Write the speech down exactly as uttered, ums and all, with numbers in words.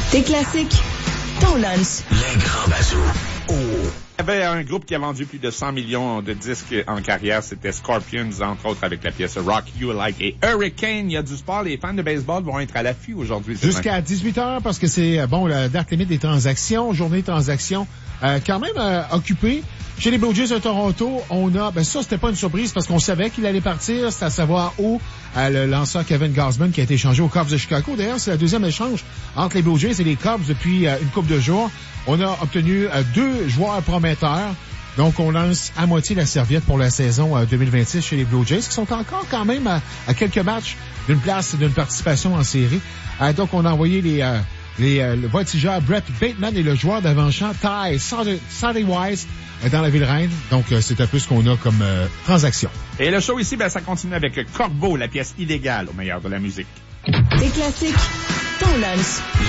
Tes classiques, ton lunch. Les grands bazous. Oh. Il y avait un groupe qui a vendu plus de cent millions de disques en carrière. C'était Scorpions, entre autres, avec la pièce Rock You Like et Hurricane. Il y a du sport. Les fans de baseball vont être à l'affût aujourd'hui. Jusqu'à dix-huit heures, parce que c'est, bon, la date limite des transactions, journée de transactions, euh, quand même euh, occupée. Chez les Blue Jays de Toronto, on a, ben ça, c'était pas une surprise parce qu'on savait qu'il allait partir. C'est à savoir où euh, le lanceur Kevin Gausman qui a été échangé aux Cubs de Chicago. D'ailleurs, c'est le deuxième échange entre les Blue Jays et les Cubs depuis euh, une couple de jours. On a obtenu euh, deux joueurs prometteurs. Donc, on lance à moitié la serviette pour la saison euh, deux mille vingt-six chez les Blue Jays, qui sont encore quand même à, à quelques matchs d'une place, d'une participation en série. Euh, donc, on a envoyé les... Euh, Les, euh, le voltigeur Brett Bateman et le joueur d'avant-champ Ty Sadewise dans la Ville-Reine. Donc, euh, c'est un peu ce qu'on a comme euh, transaction. Et le show ici, ben, ça continue avec Corbeau, la pièce illégale au meilleur de la musique. Tes classiques, ton lunch.